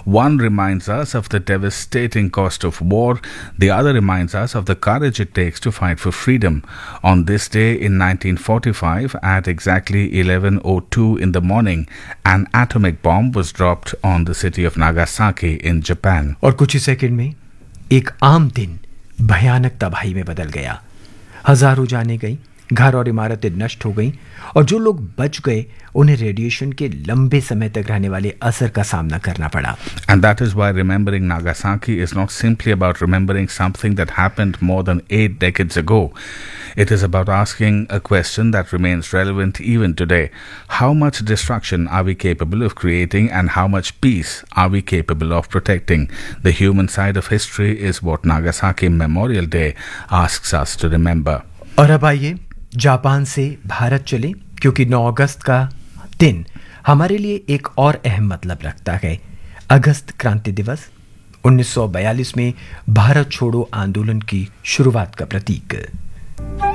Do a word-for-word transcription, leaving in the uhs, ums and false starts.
One reminds us of the devastating cost of war, the other reminds us of the courage it takes to fight for freedom. On this day in nineteen forty-five, at exactly eleven oh two in the morning, an atomic bomb was dropped on the city of Nagasaki in Japan. और कुछ ही second में एक आम दिन भयानक तबाही में बदल गया। हजारों जानें गई, घर और इमारतें नष्ट हो गईं, और जो लोग बच गए उन्हें रेडिएशन के लंबे समय तक रहने वाले असर का सामना करना पड़ा। And that is why remembering Nagasaki is not simply about remembering something that happened more than eight decades ago. It is about asking a question that remains relevant even today. How much destruction are we capable of creating, and how much peace are we capable of protecting? The human side of history is what Nagasaki Memorial Day asks us to remember. और अब आइए Japan से भारत चले, क्योंकि नौ अगस्त का दिन हमारे लिए एक और अहम मतलब रखता है। अगस्त क्रांति दिवस उन्नीस सौ बयालीस में भारत छोड़ो आंदोलन की शुरुआत का प्रतीक।